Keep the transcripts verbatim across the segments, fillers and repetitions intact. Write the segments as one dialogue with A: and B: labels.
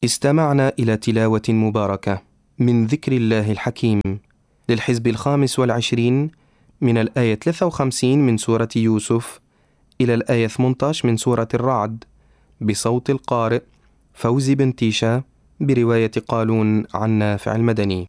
A: استمعنا إلى تلاوة مباركة من ذكر الله الحكيم للحزب الخامس والعشرين من الآية ثلاثة وخمسين من سورة يوسف إلى الآية ثمانية عشر من سورة الرعد بصوت القارئ فوزي بن تيشا برواية قالون عن نافع المدني.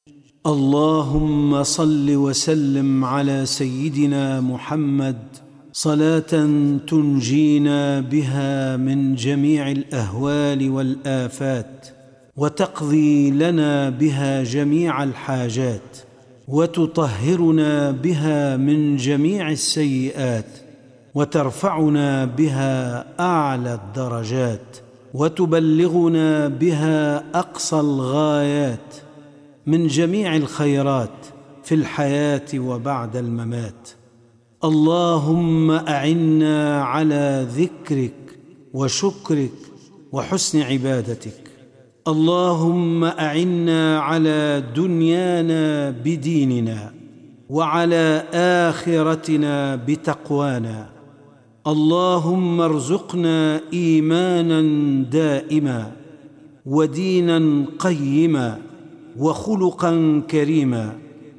B: اللهم صل وسلم على سيدنا محمد صلاة تنجينا بها من جميع الأهوال والآفات، وتقضي لنا بها جميع الحاجات، وتطهرنا بها من جميع السيئات، وترفعنا بها أعلى الدرجات، وتبلغنا بها أقصى الغايات من جميع الخيرات في الحياة وبعد الممات. اللهم أعنا على ذكرك وشكرك وحسن عبادتك. اللهم أعنا على دنيانا بديننا وعلى آخرتنا بتقوانا. اللهم ارزقنا إيمانا دائما ودينا قيما وخلقا كريما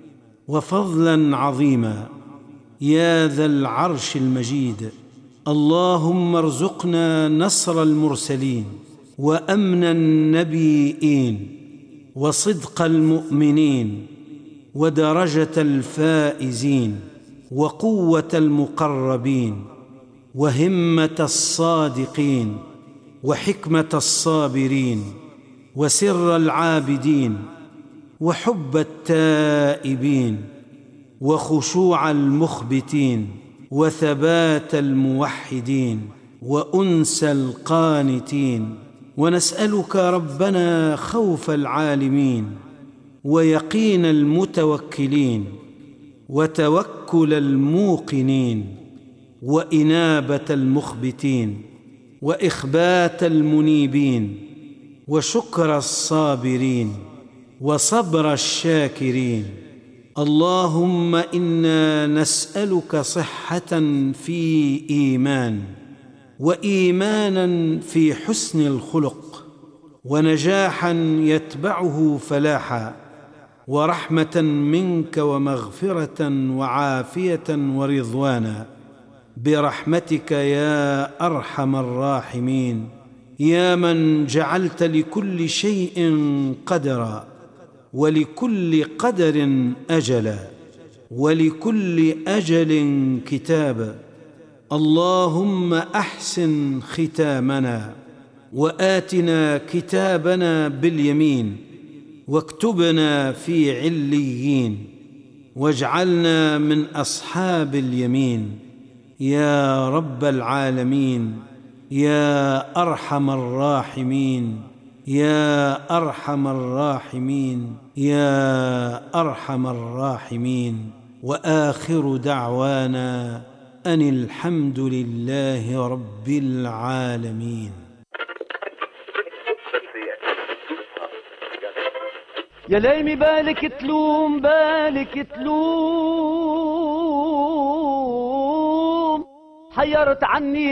B: وفضلا عظيما يا ذا العرش المجيد. اللهم ارزقنا نصر المرسلين وأمن النبيين وصدق المؤمنين ودرجة الفائزين وقوة المقربين وهمة الصادقين وحكمة الصابرين وسر العابدين وحب التائبين وخشوع المخبتين وثبات الموحدين وأنس القانتين. ونسألك ربنا خوف العالمين ويقين المتوكلين وتوكل الموقنين وإنابة المخبتين وإخبات المنيبين وشكر الصابرين وصبر الشاكرين. اللهم إنا نسألك صحة في إيمان وإيمانا في حسن الخلق ونجاحا يتبعه فلاحا ورحمة منك ومغفرة وعافية ورضوانا برحمتك يا أرحم الراحمين، يا من جعلت لكل شيء قدرا ولكل قدر أجلا ولكل أجل كتابا. اللهم أحسن ختامنا وآتنا كتابنا باليمين واكتبنا في عليين واجعلنا من أصحاب اليمين يا رب العالمين، يا أرحم الراحمين، يا أرحم الراحمين، يا أرحم الراحمين. وآخر دعوانا أن الحمد لله رب العالمين.
C: يا ليمي بالك تلوم بالك تلوم حيرت عني